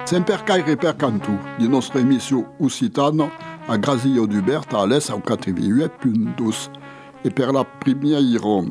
Sempre caire per cantu di nostra emissió occitana a Grazia d'Hubert a l'Est au 88.2 e per la première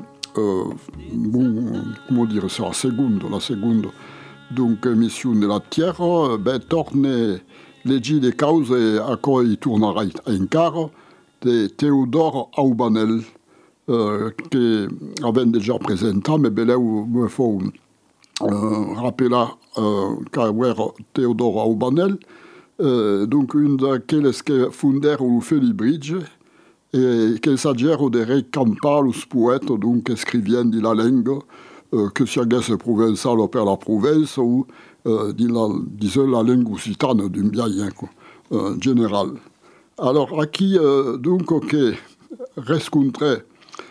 comment dire ça, la seconda donc émission de la Terra torne leggi le cause a cui tornerà encara de Théodore Aubanel che aveva déjà présenté mais beleu me faut rappeler qu'era Théodore Aubanel donc une d'aquelles que fondèrent le Felibridge e che s'aggiero de recampar los poètes donc scrivien di la lingua que si haguesse provençal per la Provence ou disons la lingua occitane d'un bien général. Alors aquí donc que rescontrait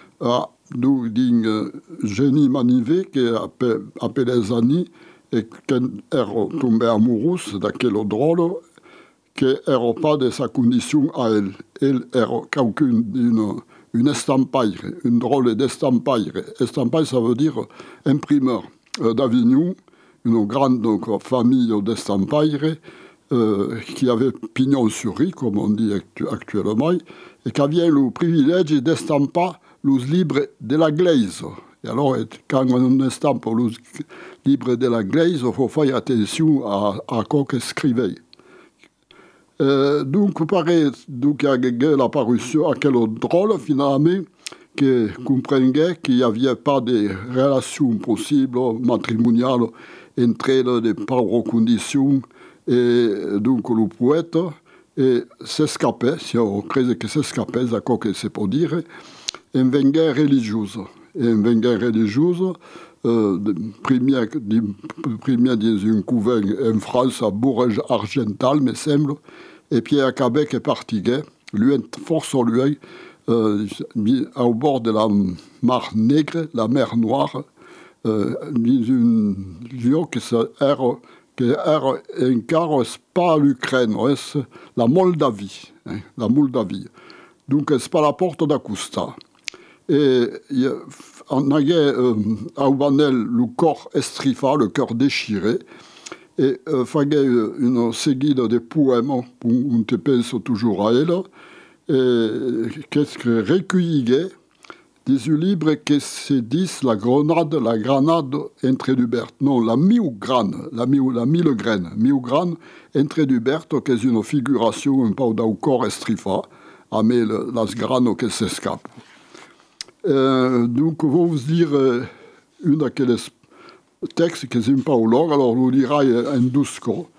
d'un génie manivé che appelait Zani e che era tombé amoureux d'aquel drôle che era pas de sa condition à elle. Elle era une estampaille, une drôle d'estampaille. Estampaille, ça veut dire imprimeur d'Avignon, une grande donc, famille d'estampaille qui avait pignon sur rue, comme on dit actuellement, et qui avait le privilège d'estampar les livres de la glaise. Et alors, quand on estampe les livres de la glaise, il faut faire attention à quoi qu'on écrivait. Donc, pareil, donc, il y a l'apparition à quel drôle, finalement, qui comprenait qu'il n'y avait pas de relation possible, matrimoniale, entre les pauvres conditions et donc le poète, et s'escapait, si on crée que s'escapait, à quoi que c'est pour dire, une vengue religieuse. Et une vengue religieuse, première dans un couvent en France, à Bourges-Argental, me semble, et puis à Québec est parti, lui, force lui, au bord de la mer Nègre, la mer Noire, dans un lieu qui era encara pas l'Ukraine, c'est la Moldavie, la Moldavie. Donc c'est pas la porte d'Acosta. Et on avait à Aubanel le corps estrifa, le cœur déchiré, et fallait une série de poèmes, on te pense toujours à elle, et qu'est-ce que recueillait des livres qui se disent la grenade entre Hubert. Non, la miugrane entre Hubert, qui est une figuration un peu d'un corps estrifa, avec las granes qui s'escapent. Donc, je vais vous dire une d'aquelles textes qui est un peu long, alors je lira en douce.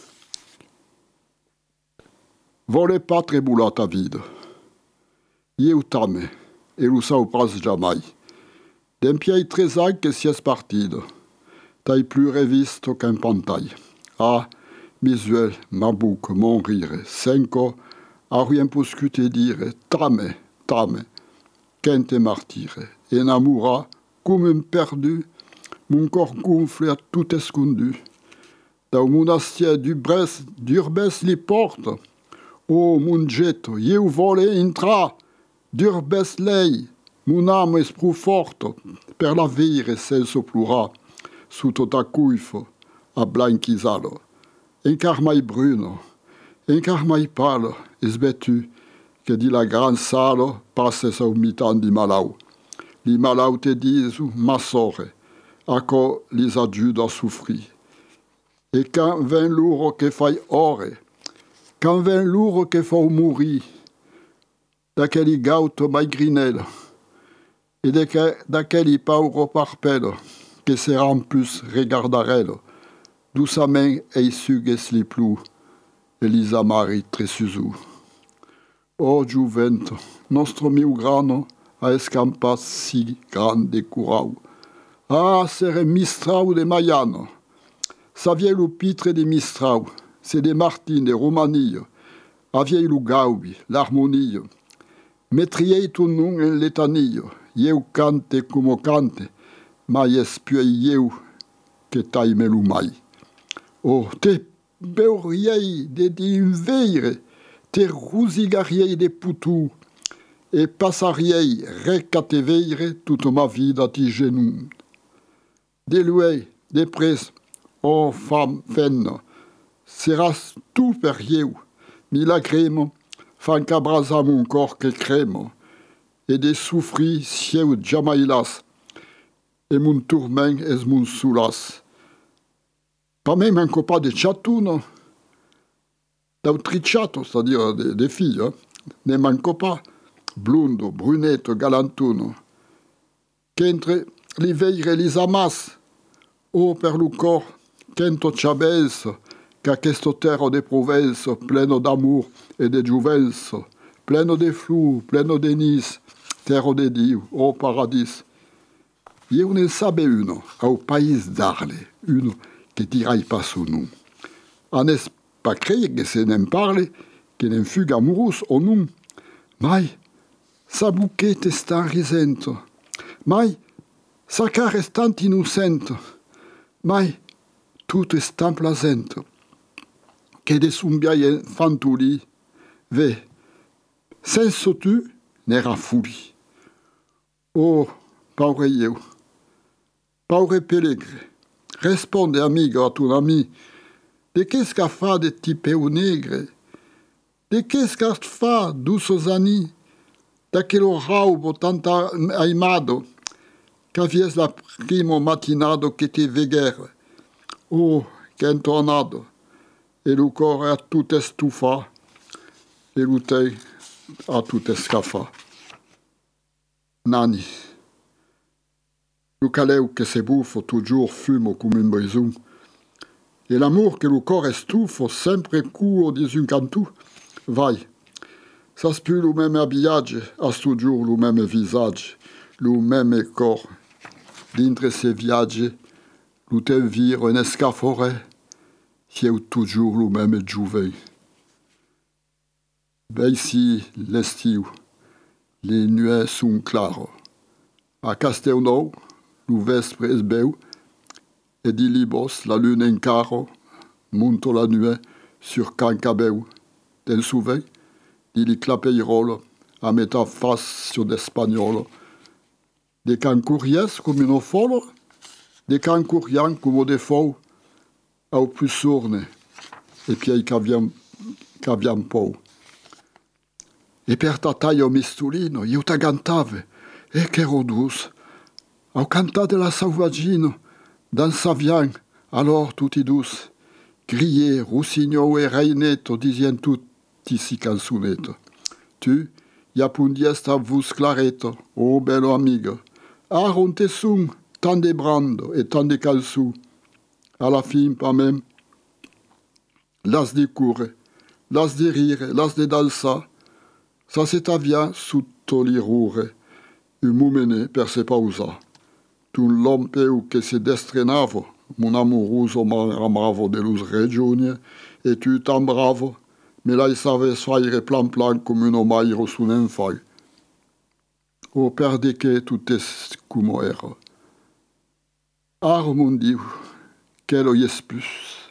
Vole pas trebular ta vida. Eu tame, e lo sau pas jamais. D'un pied très ag que si es partido. T'as plus revisto qu'un pantaille. Ah, misuel, ma bouche, mon rire, cinco, a rien poscu te dire, trame, qu'un te martyre. Enamora, comme un perdu, mon corps gonflé à tout escondu. Dans mon astier d'Urbes li porte. Oh, mon getto, eu vole intra, d'Urbes lei, mon âme est plus forte, per la vire senso plura, sotto ta cuifo, a blanchizalo. Encar mai bruno, encar mai palo, esbetu, que di la gran salo passe sau mitan di malau. Li malau te disu, ma sore, aco lis ajuda a soufri. E quand ven l'uro che fai ore, quand ven l'uro che fa mourir, d'aquel gauto mai grinel, et d'aquel pauro parpel, que sera en plus regardarel, doucement ei sugues li plou, Elisa Mari tresuzu. Oh, juvento, nostro mio grano a escampas si grande curau. Ah, sere mistrau de Maiano. Savie lo pitre de mistrau, c'est de Martine, de Romanie, aviei lo gaubi, l'harmonie. Metriei ton nom en letanie, eu cante como cante, mai espiei eu que taime lo mai. Oh, te beuriei de d'inveire, te rusigariei de putu, e passariei recateveire toute ma vida a ti genoux. De luei, de pres, oh femme fenne, Seras tu per ieu, milagremo, fan qu'abrasa mon corps que crème, et des souffris sieu jamailas, et mon tourment es mon soulas. Pas même un copain de chatouno, d'autriciato, c'est-à-dire des filles, hein, ne manco pas, blundo, brunetto, galantuno, qu'entre li veire li amas, o per lu cor, qu'ento chabels, qu'à questo terro de provenzo, pleno d'amour et de juvenzo, pleno de flou, pleno de nis, terro de Dio, o paradis. Io ne sabe uno, au país d'Arle, uno che dirai pas son nom. Anes pas créer que se n'en parle, que n'en fugue amourous o non. Mai, sa bouquet estant risento. Mai, sa cara estant innocente. Mai, tout estant plasente. Que de sumbiaie fantuli, ve, senso tu, n'era fuli. Oh, pauvre io, pauvre pellegre, responde amigo a ton ami, de qu'est-ce qu'a fa de tipeu negre? De qu'est-ce qu'a fa douces anni? D'aquello raubo tant aimado, qu'avies la primo matinado que te veguer. Oh, qu'un tornado, et le corps a tout estufa, et l'outeil a tout escafa. Nani, le caleu que se bouffe toujours fume comme un brisou, et l'amour que le corps estufa sempre court dis un cantou, vai, ça se peut le même habillage, a toujours le même visage, le même corps, d'intre ces viages, le te vire un escaforé, qui est toujours le même jouvet. Ici, l'estiu, les nuées sont claires. À Castelnau, le vespre est beau, et di libos, la lune encara, monte la nuée sur Cancabeu. T'en souviens? Di li clapeiroles, à mettre face sur d'Espagnols. Des cancouriès comme une folle, des cancourians comme des faux, au plus sourne, et puis qu'aviam pou. E per ta taglio mistulino, io t'agantave, e che ero douce. Au canta de la sauvagino, dans sa vian, alors tutti douce. Crier, roussigno e reineto, disien tutti si canzuneto. Tu, iapundiest a vus clareto, oh bello amigo. Aron te sung, tant de brando et tant de calçou. À la fin, pas même. Las de courre, las de rire, las de dansa. Ça c'est avia sotto l'irure, un mumene per se pausa. Tu lompeu che se destrenavo, mon amoroso m'amavo de lus regionie, et tu tan bravo, me l'ai save soaire plan come un omairo su un fai. O perde che tuttes como era. Ar mon Diu, quel oyes plus.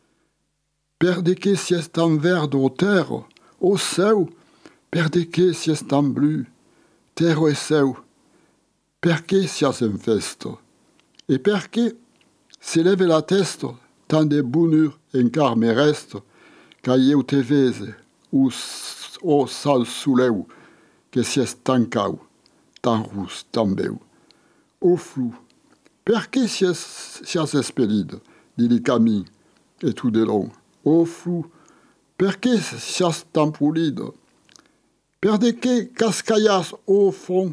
Perde que si est en verde au terre, au seu, perde que si est en blu, terre et seu, perché sias en festo, et perché se leve la testa, tant de bonheur encar me reste, ca eu te vese, o sal souleu, que si est tancau, tan rus, tan beu. O flou, perché sias expelide, di li camin, et tout de long. O flou, perché sias tan pulido, perde que cascaias au fond,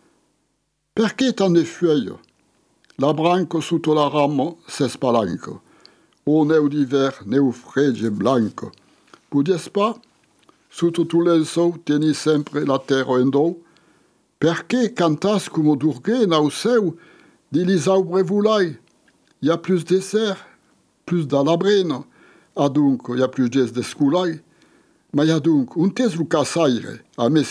perché tant de feuilles, la branche sotto la rame s'espalanque, o neu d'hiver, neu frege blanco. Pudies pas, sotto tu lenço, teni sempre la terra en do, perché cantas como durgué nau seu, di li aubre vulai, y a plus de serre, plus d'alabreno, adunque y a plus de sculai, ma y a donc un tes lu casaire, a me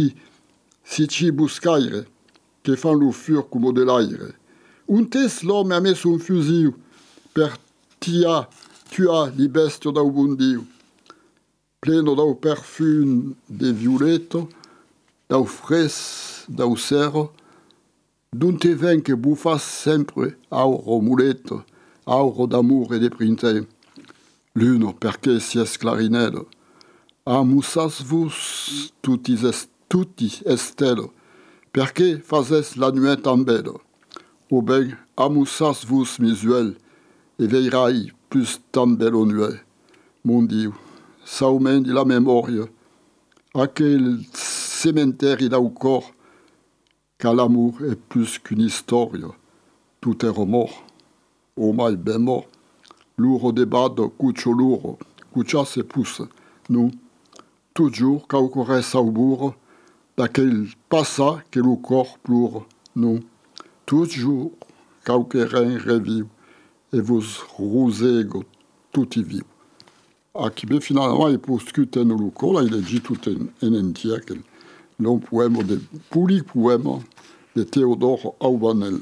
sici buscaire, che fan lu fur como de l'aire. Un tes l'homme a mes un fusil, per tua li bestio dau bundiu, pleno dau perfum de violeto, dau fres, dau serro, d'un te ven que buffas sempre auro muleto, auro d'amour et de printemps. L'uno perché sies clarinello, amusas vos tutti estello, perché fazes la nuit tan bello. O ben, amusas vos misuel, e veirai plus tan bello nuet. Mon Dieu, s'augmenti la memoria, aquel cementeri da cor, car l'amour est plus qu'une historia. Tout est remords, o mai ben mort. Lourd débat de cuccio lourd, cuccia se pousse, nous, toujours caucorre saubourg, d'aquel passa que le corps ploure, nous, toujours cauquerin reviu, et vous rusego tutti viu. Aqui bem finalement il poscute no lucro, là il est dit tout en entier, l'un poème de puli poème de Théodore Aubanel.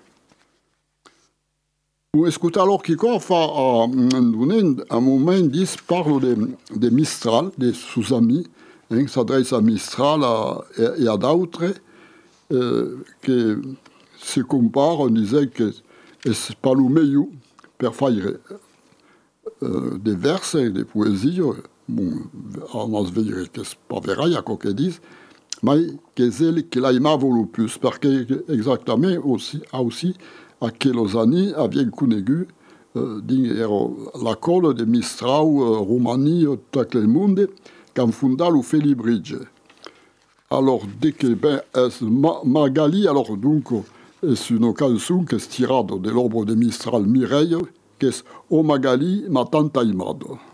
Vous écoutez alors qui fa un moment dis parle de Mistral, de sous amis, hein, s'adresse à Mistral et à d'autres qui se comparent, on disait que c'est pas le meilleur pour faire des vers et des poésies, bon, on se veut que c'est pas vrai, il y a quoi qu'ils disent, mais que c'est qu'il a aimé le plus, parce que exactement aussi a quelques années avait connu l'accord de Mistral, Roumanie, tout le monde, qui a fondé le Felibridge. Alors, dès que Magali, alors donc, c'est une chanson qui est tirée de l'œuvre de Mistral Mireille, qui est O Magali, ma tante Aimado.